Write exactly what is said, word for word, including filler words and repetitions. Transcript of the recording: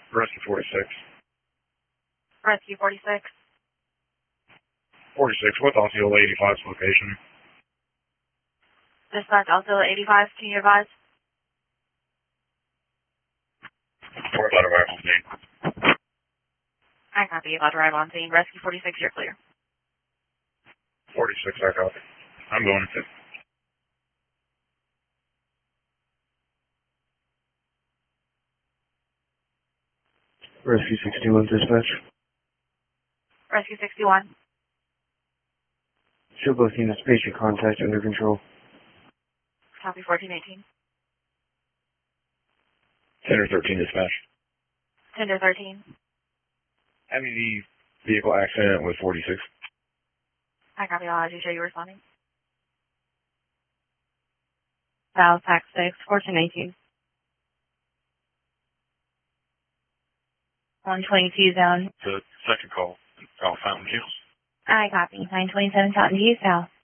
Rescue forty-six. Rescue forty-six. forty-six, what's Osceola eighty-five's location? Dispatch Osceola eighty-five, can you advise? We're about to arrive on scene. I copy, about to arrive on scene. Rescue forty-six, you're clear. forty-six, I copy. I'm going to. Rescue sixty-one, dispatch. Rescue sixty-one. Show both units patient contact under control. Copy fourteen eighteen. Center thirteen, dispatch. Tender thirteen. Having the vehicle accident with forty-six. I copy, I'll you show you responding. South Pack six, fourteen eighteen. one twenty-two zone. The second call, South Fountain Hills. I copy, nine twenty-seven Fountain View South.